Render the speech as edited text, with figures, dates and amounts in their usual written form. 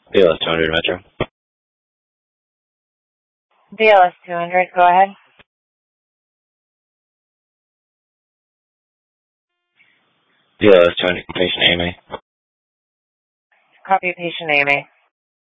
BLS 200 Metro. BLS 200, go ahead. BLS 200, patient Amy. Copy patient Amy.